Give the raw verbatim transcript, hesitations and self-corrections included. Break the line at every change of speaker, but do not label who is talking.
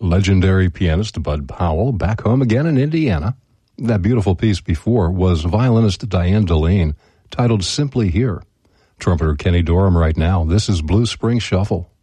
legendary pianist Bud Powell, back home again in Indiana. That beautiful piece before was violinist Diane Deline, titled Simply Here. Trumpeter Kenny Dorham right now. This is Blue Spring Shuffle.